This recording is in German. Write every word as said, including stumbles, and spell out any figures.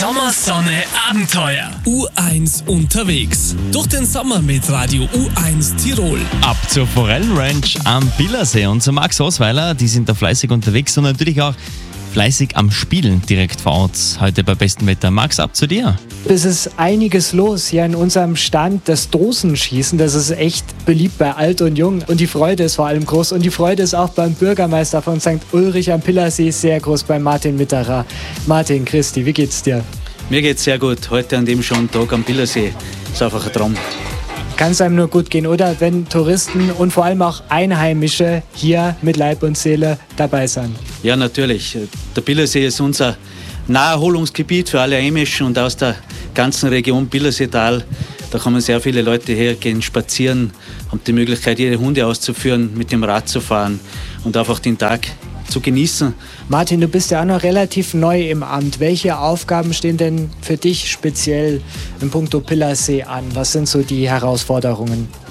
Sommersonne Abenteuer. U eins unterwegs. Durch den Sommer mit Radio U eins Tirol. Ab zur Forellenranch am Billersee. Unser Max Osweiler, die sind da fleißig unterwegs und natürlich auch fleißig am Spielen direkt vor Ort. Heute bei bestem Wetter. Max, ab zu dir. Es ist einiges los hier an unserem Stand. Das Dosenschießen, das ist echt beliebt bei Alt und Jung. Und die Freude ist vor allem groß. Und die Freude ist auch beim Bürgermeister von Sankt Ulrich am Billersee sehr groß, bei Martin Mitterer. Martin, Christi, wie geht's dir? Mir geht's sehr gut. Heute an dem schönen Tag am Billersee. Ist einfach ein Traum. Kann es einem nur gut gehen, oder? Wenn Touristen und vor allem auch Einheimische hier mit Leib und Seele dabei sind. Ja, natürlich. Der Billersee ist unser Naherholungsgebiet für alle Einheimischen und aus der ganzen Region Billerseetal. Da kommen sehr viele Leute hergehen, spazieren, haben die Möglichkeit, ihre Hunde auszuführen, mit dem Rad zu fahren und einfach den Tag zu genießen. Martin, du bist ja auch noch relativ neu im Amt. Welche Aufgaben stehen denn für dich speziell in puncto Billersee an? Was sind so die Herausforderungen?